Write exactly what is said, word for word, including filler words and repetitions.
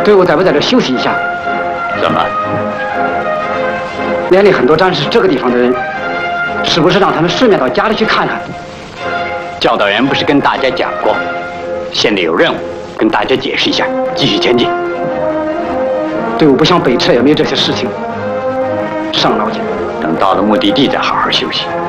队伍在不在这休息一下？ 怎么？ 连里很多战士这个地方的人，是不是让他们顺便到家里去看看？ 教导员不是跟大家讲过，现在有任务，跟大家解释一下，继续前进。 队伍不想北撤，也没有这些事情，上老去。 等到了目的地再好好休息。